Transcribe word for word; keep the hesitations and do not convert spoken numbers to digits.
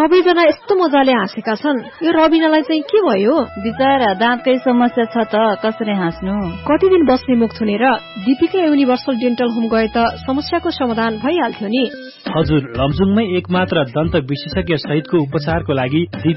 सबैजना यस्तो मजाले हाँसेका छन्, यो रबिनालाई चाहिँ के भयो? बिचरा दाँतकै समस्या छ त, कसरी हाँस्नु? कति दिन बस्ने मुख थुनेर दीपिका युनिभर्सल डेन्टल होम गए त समस्याको समाधान भइहाल्थ्यो नि। हजुर, लमजुङमै एकमात्र दन्त विशेषज्ञ सहितको उपचारको लागि